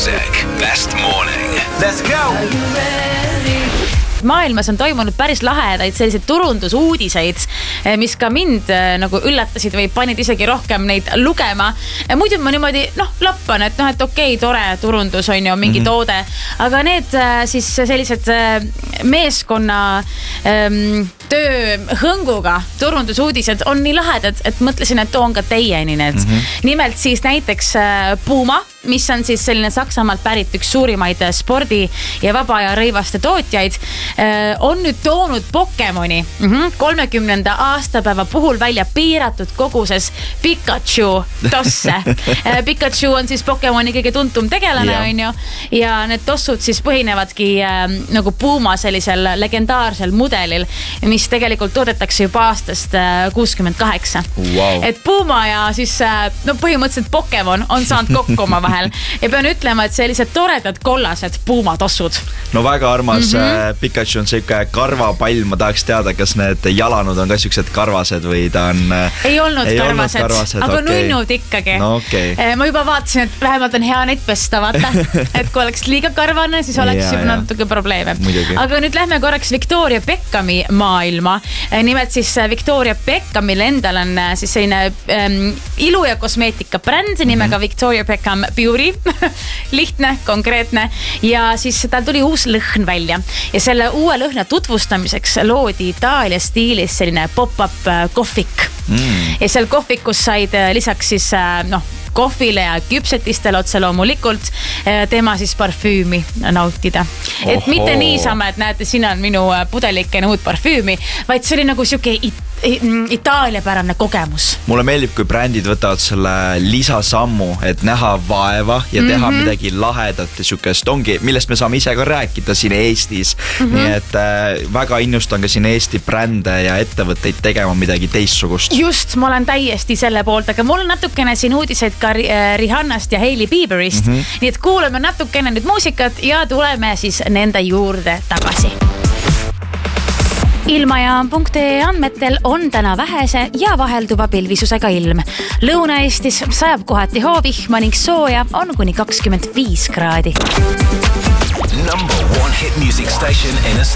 Music Best Morning. Let's go! Maailmas on toimunud päris lahedaid selliseid turundusuudiseid, mis ka mind nagu üllatasid või panid isegi rohkem neid lugema. Muidu ma niimoodi lappan, et okei, tore turundus on ju mingi toode, aga need siis sellised meeskonna töö hõnguga turundusuudised on nii lahedad, et mõtlesin, et toon ka teieni need. Nimelt siis näiteks Puma, mis on siis selline Saksamaalt pärit üks suurimaid spordi ja vaba aja rõivaste tootjaid, on nüüd toonud Pokemoni 30. aastapäeva puhul välja piiratud koguses Pikachu tosse. Pikachu on siis Pokemoni kõige tuntum tegelane, on ju, ja need tossud siis põhinevadki nagu Puma sellisel legendaarsel mudelil, mis tegelikult toodetakse juba aastast 68. Wow. Et Puma ja siis põhimõtteliselt Pokemon on saanud kokku oma vahel ja pean ütlema, et sellised toredad kollased Puma tossud. No väga armas Pikachu on siuke karvapall, ma tahaks teada, kas need jalanud on ka siuksed karvased või ta on... Ei olnud karvased, aga nunnud ikkagi. No okei. Ma juba vaatasin, et vähemalt on hea neid pesta, vaata. Et kui oleks liiga karvane, siis oleks juba natuke probleeme. Muidugi. Aga nüüd lähme korraks Victoria Beckhami maailma. Nimelt siis Victoria Beckhamil endal on siis selline ilu- ja kosmeetika bränd nimega Victoria Beckham Beauty. Lihtne, konkreetne. Ja siis tal tuli uus lõhn välja. Ja selle uue lõhna tutvustamiseks loodi Itaalia stiilis selline pop-up kohvik. Ja seal kohvikus said lisaks siis kohvile ja küpsetistele otse loomulikult tema siis parfüümi nautida. Et mitte niisama, et näete, siin on minu pudelikene uut parfüümi, vaid see oli nagu siuke itaaliapärane kogemus. Mulle meeldib, kui brändid võtavad selle lisasammu, et näha vaeva ja teha midagi lahedat ja siukest ongi, millest me saame ise ka rääkida siin Eestis. Nii et väga innustan ka siin Eesti brände ja ettevõtteid tegema midagi teistsugust. Just, ma olen täiesti selle poolt, aga mul on natukene siin uudiseid ka Rihannast ja Hailey Bieberist. Nii et kuuleme natukene nüüd muusikat ja tuleme siis nende juurde tagasi. Ilmajaam.ee andmetel on täna vähese ja vahelduva pilvisusega ilm. Lõuna-Eestis sajab kohati hoovihma ning sooja on kuni 25 kraadi. Number one hit music station in